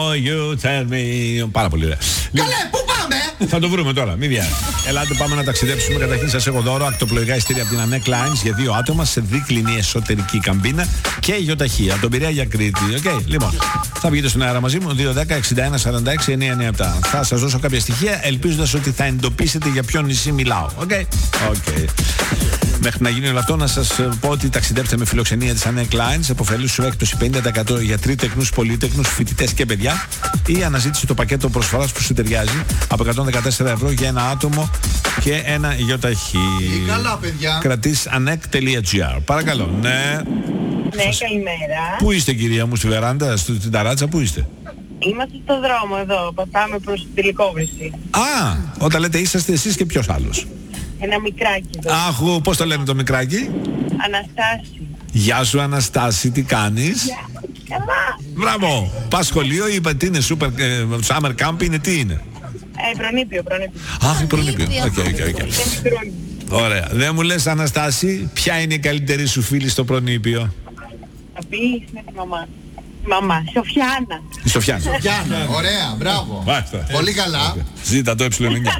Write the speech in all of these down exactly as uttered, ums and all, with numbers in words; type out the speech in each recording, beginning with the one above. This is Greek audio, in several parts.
You tell me. Πάρα πολύ ωραία. Καλέ, πού πάμε? Θα το βρούμε τώρα, μην βιάζει. Ελάτε, πάμε να ταξιδέψουμε. Καταρχήν σας έχω δώρο ακτοπλοϊκά εισιτήρια από την Anek Lines για δύο άτομα σε δίκλινη εσωτερική καμπίνα και γιοταχή. Από τον Πειραιά για Κρήτη. Okay. Λοιπόν, θα βγείτε στον αέρα μαζί μου. δύο δέκα εξήντα ένα σαράντα έξι εννιακόσια ενενήντα επτά. Θα σας δώσω κάποια στοιχεία, ελπίζοντας ότι θα εντοπίσετε για ποιο νησί μιλάω. Οκ. Okay? Okay. Μέχρι να γίνει όλο αυτό, να σας πω ότι ταξιδέψτε με φιλοξενία της Anek Lines. Εποφελής σου έκπτωση πενήντα τοις εκατό για τρίτεκνους, πολύτεκνους, φοιτητές και παιδιά. Ή αναζήτηση το πακέτο προσφοράς που σου ταιριάζει από εκατόν δεκατέσσερα ευρώ για ένα άτομο και ένα γιοταχή. Καλά, παιδιά. Κρατής anek.gr. Παρακαλώ. Ναι. Ναι, καλημέρα. Πού είστε, κυρία μου, στη βεράντα, στην ταράτσα, πού είστε? Είμαστε στο δρόμο εδώ, πάμε προς τη Λυκόβρηση. Α, όταν λέτε είσαστε εσείς και ποιος άλλος? Ένα μικράκι εδώ. Αχ, πώς το λένε το μικράκι? Αναστάση. Γεια σου, Αναστάση, τι κάνεις? Καλά. Μπράβο. Πας σχολείο ή τι είναι, super, ε, summer camp είναι, τι είναι? Ε, προνήπιο, προνήπιο. Αχ, προνήπιο. Οκ, οκ, οκ. Είναι μικρό. Ωραία. Δεν μου λες, Αναστάση, ποια είναι η καλύτερη σου φίλη στο προνήπιο? Θα πεις, είναι τη μαμά. Μαμά, Σοφιάνα. Η Σοφιάνα. Γιάννα, ωραία, μπράβο. Μάλιστα. Πολύ καλά. Ζήτα το ε εννιά.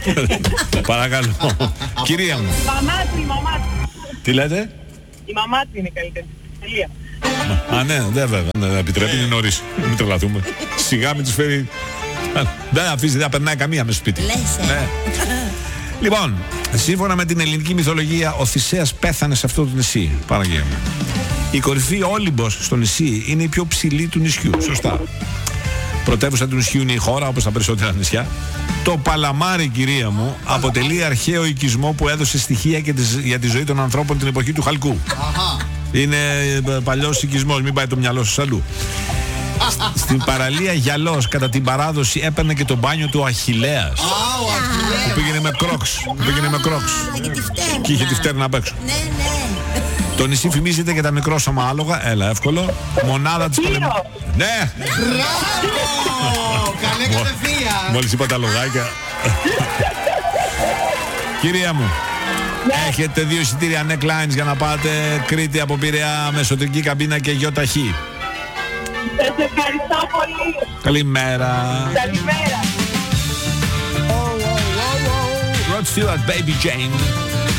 Παρακαλώ. Κυρία μου. Η μαμά του, η μαμά του. Τι λέτε? Η μαμά του είναι καλύτερη. Τελεία. Α, ναι, δεν βέβαια. Δεν επιτρέπει, είναι νωρίς. Μην τρελαθούμε. Σιγά μην τους φέρει. Δεν αφήσει, δεν περνάει καμία μες στο σπίτι. Ναι. Λοιπόν, σύμφωνα με την ελληνική μυθολογία, ο Θησέας πέθανε σε αυτό το νησί. Παναγία μου. Η κορυφή Όλυμπος στο νησί είναι η πιο ψηλή του νησιού. Σωστά. Πρωτεύουσα του νησιού είναι η χώρα, όπως τα περισσότερα νησιά. Το Παλαμάρι, κυρία μου, αποτελεί αρχαίο οικισμό που έδωσε στοιχεία και τις, για τη ζωή των ανθρώπων την εποχή του Χαλκού. Αχα. Είναι παλιός οικισμός, μην πάει το μυαλό σου αλλού. Στην παραλία Γιαλός, κατά την παράδοση, έπαιρνε και το μπάνιο του Αχιλλέας. Που πήγαινε με κρόξ. Που πήγαινε με κρόξ. Και είχε τη φτέρνα απ' έξω. Ναι, ναι. Το νησί φημίζεται για τα μικρόσωμα άλογα. Έλα, εύκολο. Μονάδα της πολεμικής. Ναι! Μπράβο! Καλέ κατευθείαν. Μόλις είπα τα λογάκια. Κυρία μου, έχετε δύο εισιτήρια Anek Lines για να πάτε Κρήτη από Πειραιά με εσωτερική καμπίνα και γιοταχή. Σας ευχαριστώ πολύ. Καλημέρα. Καλημέρα. Rod Stewart, Baby Jane.